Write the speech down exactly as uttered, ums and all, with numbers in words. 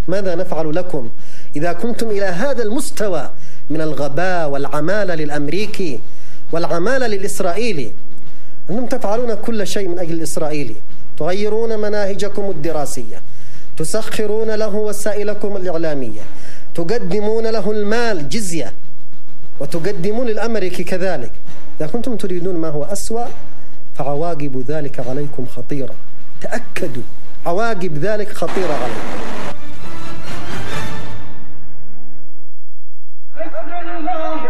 ماذا نفعل لكم إذا كنتم إلى هذا المستوى من الغباء والعمالة للأمريكي والعمالة للإسرائيلي؟ أنتم تفعلون كل شيء من أجل الإسرائيلي، تغيرون مناهجكم الدراسية، تسخرون له وسائلكم الإعلامية، تقدمون له المال جزية، وتقدمون للأمريكي كذلك. إذا كنتم تريدون ما هو أسوأ فعواقب ذلك عليكم خطيرة، تأكدوا عواقب ذلك خطيرة عليكم.